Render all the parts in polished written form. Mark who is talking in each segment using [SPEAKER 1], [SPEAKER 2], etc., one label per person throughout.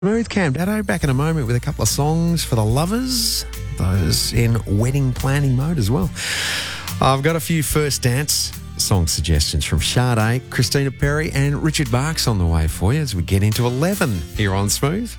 [SPEAKER 1] Smooth Cam Dado back in a moment with a couple of songs for the lovers, those in wedding planning mode as well. I've got a few first dance song suggestions from Sade, Christina Perri and Richard Marx on the way for you as we get into 11 here on Smooth.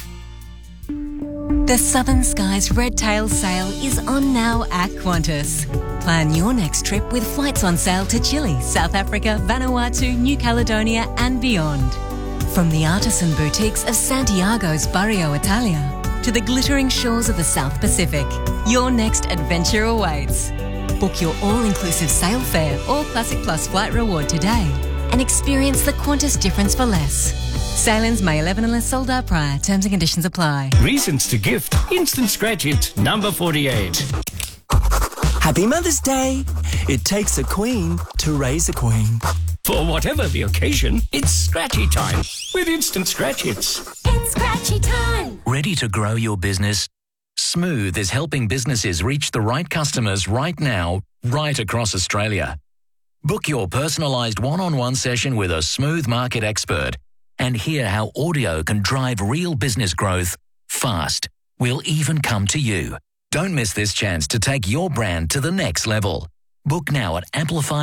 [SPEAKER 2] The Southern Skies Red Tail Sale is on now at Qantas. Plan your next trip with flights on sale to Chile, South Africa, Vanuatu, New Caledonia and beyond. From the artisan boutiques of Santiago's Barrio Italia to the glittering shores of the South Pacific, your next adventure awaits. Book your all-inclusive sail fare or Classic Plus flight reward today and experience the Qantas difference for less. Sailings May 11 unless sold out prior. Terms and conditions apply.
[SPEAKER 3] Reasons to gift. Instant Scratch It, number 48.
[SPEAKER 4] Happy Mother's Day. It takes a queen to raise a queen.
[SPEAKER 3] For whatever the occasion, it's Scratchy time with Instant Scratch Its.
[SPEAKER 5] It's Scratchy time.
[SPEAKER 6] Ready to grow your business? Smooth is helping businesses reach the right customers right now, right across Australia. Book your personalised one-on-one session with a Smooth market expert and hear how audio can drive real business growth fast. We'll even come to you. Don't miss this chance to take your brand to the next level. Book now at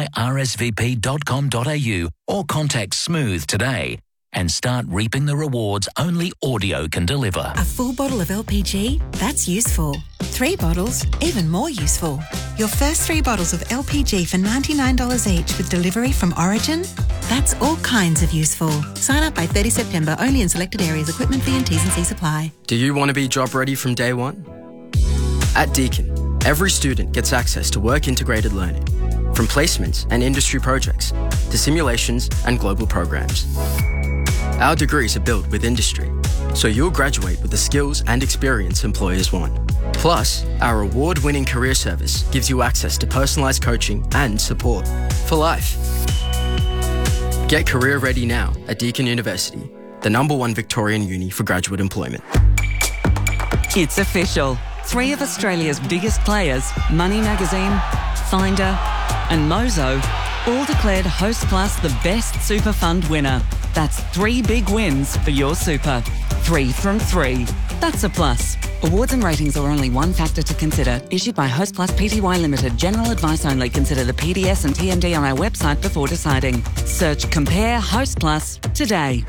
[SPEAKER 6] amplifyrsvp.com.au or contact Smooth today and start reaping the rewards only audio can deliver.
[SPEAKER 7] A full bottle of LPG? That's useful. 3 bottles? Even more useful. Your first 3 bottles of LPG for $99 each with delivery from Origin? That's all kinds of useful. Sign up by 30 September, only in selected areas. Equipment fee and T's and C's apply.
[SPEAKER 8] Do you want to be job ready from day one? At Deakin, every student gets access to work-integrated learning, from placements and industry projects to simulations and global programs. Our degrees are built with industry, so you'll graduate with the skills and experience employers want. Plus, our award-winning career service gives you access to personalised coaching and support for life. Get career ready now at Deakin University, the #1 Victorian uni for graduate employment.
[SPEAKER 9] It's official. 3 of Australia's biggest players, Money Magazine, Finder and Mozo, all declared Host Plus the best super fund winner. That's 3 big wins for your super. 3 from 3. That's a plus. Awards and ratings are only one factor to consider. Issued by Host Plus Pty Limited. General advice only. Consider the PDS and TMD on our website before deciding. Search Compare Host Plus today.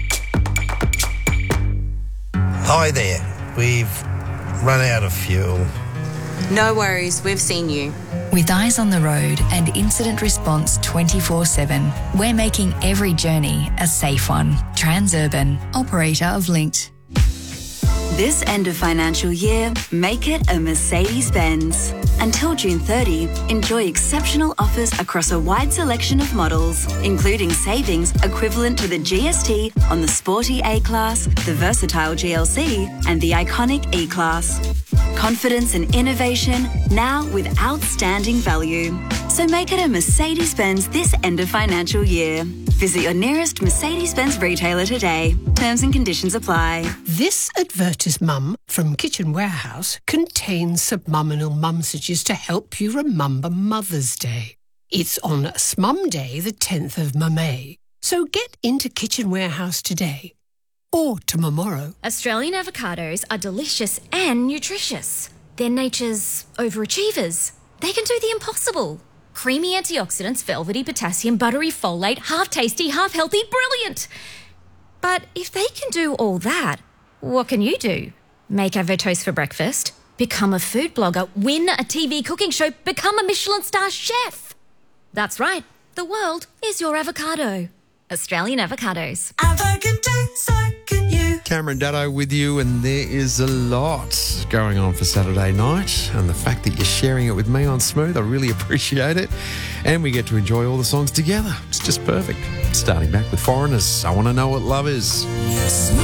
[SPEAKER 10] Hi there. We've run out of fuel.
[SPEAKER 11] No worries, we've seen you.
[SPEAKER 12] With eyes on the road and incident response 24/7, we're making every journey a safe one. Transurban, operator of Linked.
[SPEAKER 13] This end of financial year, make it a Mercedes-Benz. Until June 30, enjoy exceptional offers across a wide selection of models, including savings equivalent to the GST on the sporty A-Class, the versatile GLC, and the iconic E-Class. Confidence and innovation, now with outstanding value. So make it a Mercedes-Benz this end of financial year. Visit your nearest Mercedes-Benz retailer today. Terms and conditions apply.
[SPEAKER 14] This advertisement from Kitchen Warehouse contains subliminal mumsages to help you remember Mother's Day. It's on Smum Day, the 10th of May. So get into Kitchen Warehouse today. Or tomorrow.
[SPEAKER 5] Australian avocados are delicious and nutritious. They're nature's overachievers. They can do the impossible. Creamy antioxidants, velvety potassium, buttery folate, half tasty, half healthy, brilliant. But if they can do all that, what can you do? Make avotoast for breakfast, become a food blogger, win a TV cooking show, become a Michelin star chef. That's right, the world is your avocado. Australian avocados.
[SPEAKER 1] Cameron Dado with you, and there is a lot going on for Saturday night, and the fact that you're sharing it with me on Smooth, I really appreciate it, and we get to enjoy all the songs together. It's just perfect. Starting back with Foreigners, I Want to Know What Love Is.